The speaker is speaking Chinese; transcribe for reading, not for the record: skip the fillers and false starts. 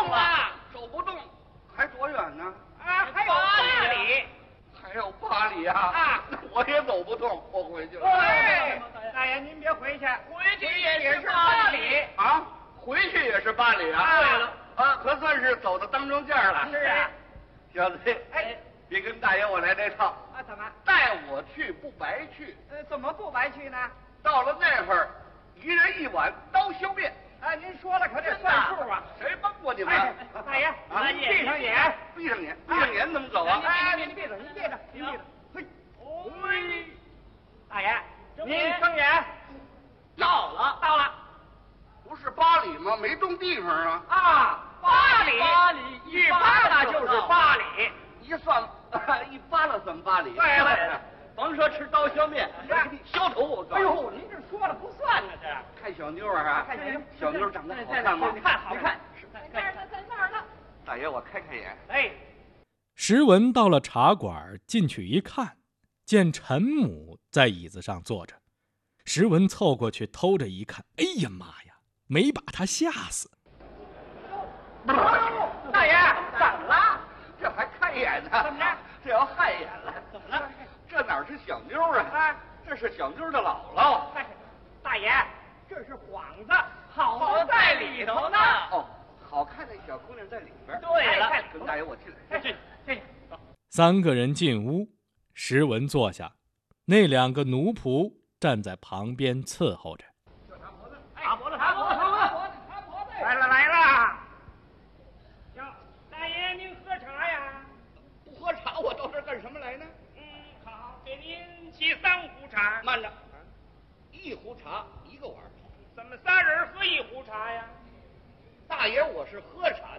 动了， 走不动，还多远呢？ 啊，还有8里， 还有8里啊！ 啊， 那我也走不动，我回去了。 哎，大爷您别回去，回去也是8里啊，回去也是8里啊！ 对了， 啊，可算是走到当中间了。 是啊， 小子， 哎， 别跟大爷我来这套啊，怎么？ 带我去不白去。 怎么不白去呢？ 到了那会儿，一人1碗刀削面。 哎，您说了可得算数啊！ 谁帮过你们？ 大爷，您闭上眼， 闭上眼，闭上眼怎么走啊？ 哎，您闭着，您闭着，您闭着。嘿，嘿，大爷，您睁眼。到了， 不是8里吗？没动地方啊！ 啊，8里，一扒拉就是8里， 一算一扒拉算8里。 对了， 甭说吃刀削面，削头我告诉你。 哎呦，您这说了不算呢，这看小妞啊， 看小妞， 小妞长得好看吗？ 看好看。 在那儿呢。 大爷，我开开眼。 哎， 石文到了茶馆，进去一看，见陈母在椅子上坐着。石文凑过去偷着一看，哎呀妈呀，没把他吓死。 大爷，怎么了？ 这还看眼呢？ 怎么着？ 这要害眼了？ 怎么了？ 这哪是小妞啊？这是小妞的姥姥。 大爷，这是幌子，好在里头呢。 哦，好看的小姑娘在里边。 对了， 跟大爷我进来。 进。 3个人进屋，石文坐下，那2个奴仆站在旁边伺候着。 擦脖子。来了。哟，大爷您喝茶呀？ 不喝茶，我到这儿干什么来呢？ 好，给您沏3壶茶。 慢着，1壶茶1个碗。 怎么3人喝1壶茶呀？ 大爷，我是喝茶